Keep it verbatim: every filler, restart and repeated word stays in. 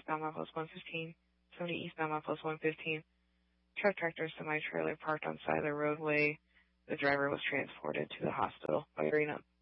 westbound milepost one fifteen, seventy eastbound milepost one fifteen. Truck tractor semi-trailer parked on side of the roadway. The driver was transported to the hospital by Greenup.